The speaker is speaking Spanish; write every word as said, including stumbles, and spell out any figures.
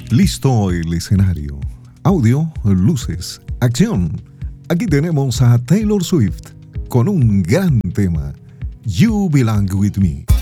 Listo el escenario. Audio, luces, acción. Aquí tenemos a Taylor Swift con un gran tema, You Belong With Me.